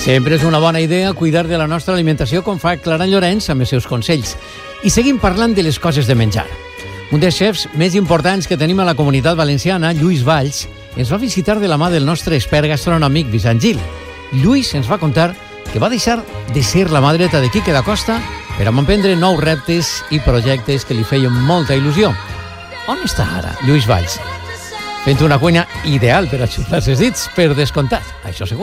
Sempre és una bona idea cuidar de la nostra alimentació com fa Clara Llorenç amb els seus consells. I seguim parlant de les coses de menjar. Un dels xefs més importants que tenim a la comunitat valenciana, Lluís Valls, ens va visitar de la mà del nostre expert gastronòmic Vicent Gil. Lluís ens va contar que va deixar de ser la mà dreta de Quique da Costa per a emprendre nous reptes i projectes que li feien molta il·lusió. On està ara Lluís Valls? Fent una cuina ideal per a xuplar els dits, per descomptat, això segur.